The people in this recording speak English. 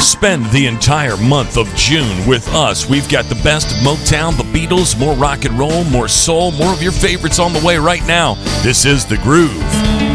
Spend the entire month of June with us. We've got the best of Motown, the Beatles, more rock and roll, more soul, more of your favorites on the way right now. This is The Groove.